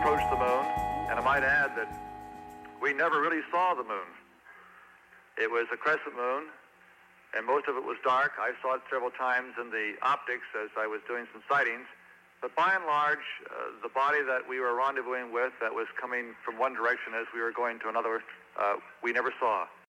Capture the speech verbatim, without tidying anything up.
approached the moon, and I might add that we never really saw the moon. It was a crescent moon, and most of it was dark. I saw it several times in the optics as I was doing some sightings. But by and large, uh, the body that we were rendezvousing with that was coming from one direction as we were going to another, uh, we never saw.